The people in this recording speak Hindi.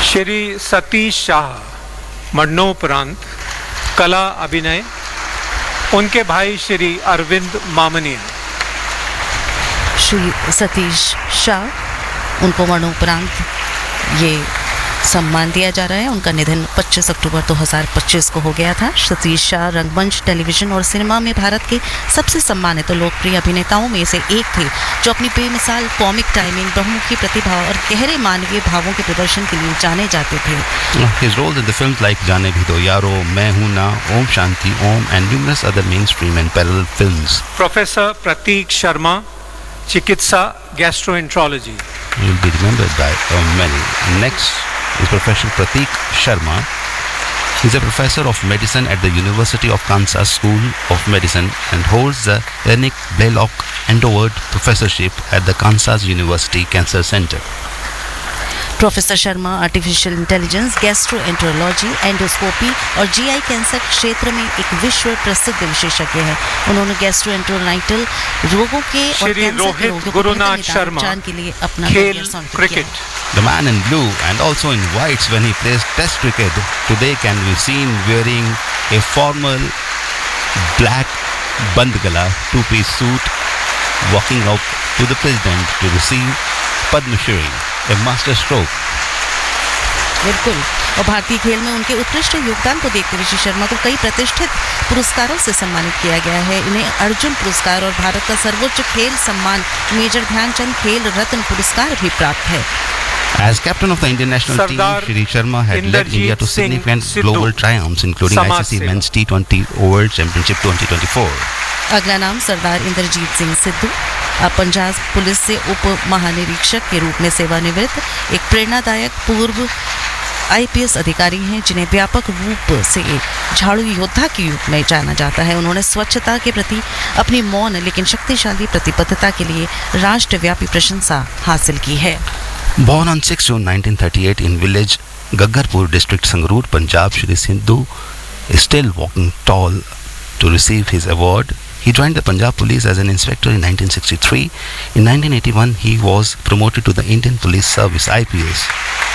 श्री सतीश शाह मरणोपरांत कला अभिनय, उनके भाई श्री अरविंद मामनिया। श्री सतीश शाह, उनको मरणोपरांत ये सम्मान दिया जा रहा है। उनका निधन 25 अक्टूबर 2025 को हो गया था। सतीश शाह रंगमंच, टेलीविजन और सिनेमा में भारत के सबसे सम्मानित और लोकप्रिय अभिनेताओं में से एक थे, जो अपनी बेमिसाल कॉमिक टाइमिंग, बहुमुखी प्रतिभा और गहरे मानवीय भावों के प्रदर्शन के लिए जाने जाते थे। His roles in the films like जाने भी दो यारो, मैं हूं ना, Om Shanti Om and numerous other mainstream and parallel films. Professor प्रतीक शर्मा, चिकित्सा gastroenterology. You'll be remembered by many. Next is Professor Pratik Sharma. He's a professor of medicine at the University of Kansas School of Medicine and holds the Enoch Blaylock Endowed Professorship at the Kansas University Cancer Center. Professor Sharma artificial intelligence, gastroenterology, endoscopy और जीआई कैंसर क्षेत्र में एक विश्व प्रसिद्ध विशेषज्ञ हैं। उन्होंने गैस्ट्रोएंट्रोलाइटल रोगों के और कैंसर के रोगों को बेहतर निदान के लिए अपना करियर समर्पित किया। The man in blue and also in whites when he plays Test cricket today can be seen wearing a formal black bandgala two-piece suit, walking out to the president to receive Padma Shri, a master stroke. बिल्कुल। और भारतीय खेल में उनके उत्कृष्ट योगदान को देखते हुए श्री शर्मा को कई प्रतिष्ठित पुरस्कारों से सम्मानित किया गया है। इन्हें अर्जुन पुरस्कार और भारत का सर्वोच्च खेल सम्मान मेजर ध्यानचंद खेल रत्न पुरस्कार भी प्राप्त है। As captain of the Indian national team, Shri Sharma had led India to significant global triumphs, including ICC Men's T20 World Championship 2024. अगला नाम सरदार इंद्रजीत सिंह सिद्धू, पंजाब पुलिस से उप महानिरीक्षक के रूप में सेवानिवृत्त एक प्रेरणादायक पूर्व आईपीएस अधिकारी हैं, जिन्हें व्यापक रूप से झाड़ू योद्धा के रूप में जाना जाता है। उन्होंने स्वच्छता के प्रति अपनी मौन लेकिन शक्तिशाली प्रतिबद्धता के लिए राष्ट्रव्यापी प्रशंसा हासिल की है। Born on 6 June 1938 in village Gaggarpur district Sangrur, Punjab, Shri Sindhu is still walking tall to receive his award. He joined the Punjab Police as an inspector in 1963. In 1981, he was promoted to the Indian Police Service (IPS).